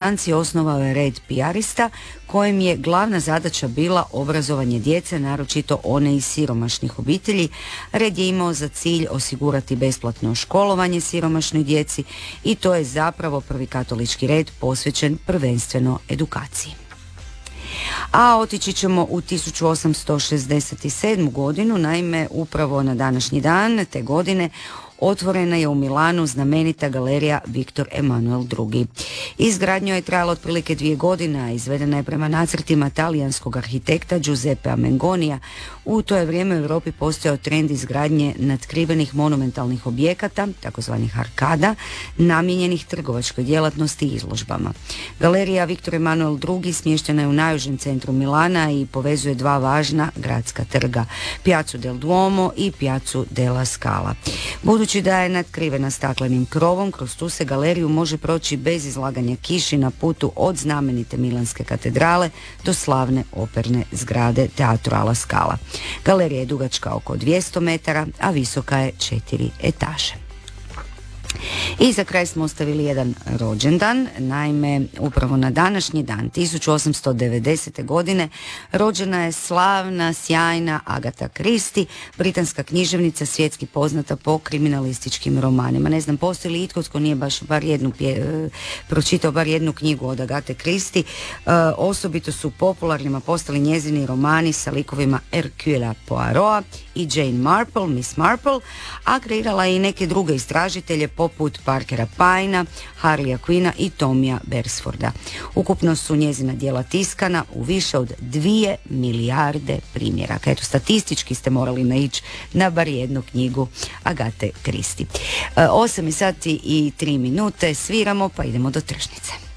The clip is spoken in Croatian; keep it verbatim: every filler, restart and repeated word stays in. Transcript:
renesansi osnovao je red pijarista kojem je glavna zadaća bila obrazovanje djece, naročito one iz siromašnih obitelji. Red je imao za cilj osigurati besplatno školovanje siromašnoj djeci i to je zapravo prvi katolički red posvećen prvenstveno edukaciji. A otići ćemo u tisuću osamsto šezdeset sedmu. godinu, naime upravo na današnji dan te godine otvorena je u Milanu znamenita galerija Viktor Emanuel drugi. Izgradnja je trajala otprilike dvije godine, a izvedena je prema nacrtima talijanskog arhitekta Giuseppea Mengonija. U to je vrijeme u Europi postojao trend izgradnje natkrivenih monumentalnih objekata, takozvanih arkada, namijenjenih trgovačkoj djelatnosti i izložbama. Galerija Viktor Emanuel drugi smještena je u najužem centru Milana i povezuje dva važna gradska trga, Piazzu del Duomo i Piazzu della Scala. Budući da je natkrivena staklenim krovom, kroz tu se galeriju može proći bez izlaganja kiši na putu od znamenite milanske katedrale do slavne operne zgrade Teatro alla Scala. Galerija je dugačka oko dvjesto metara, a visoka je četiri etaže. I za kraj smo ostavili jedan rođendan. Naime, upravo na današnji dan tisuću osamsto devedesete. godine rođena je slavna, sjajna Agatha Christie, britanska književnica svjetski poznata po kriminalističkim romanima. Ne znam, postoji li itko tko nije baš bar jednu pje, pročitao bar jednu knjigu od Agathe Christie. E, osobito su popularnima postali njezini romani sa likovima Hercula Poirota i Jane Marple, Miss Marple, a kreirala je i neke druge istražitelje poput Parkera Pynea, Harleya Quinna i Tomija Beresforda. Ukupno su njezina djela tiskana u više od dvije milijarde primjeraka. Eto, statistički ste morali naići na bar jednu knjigu Agathe Christie. E, osam sati i tri minute, sviramo pa idemo do tržnice.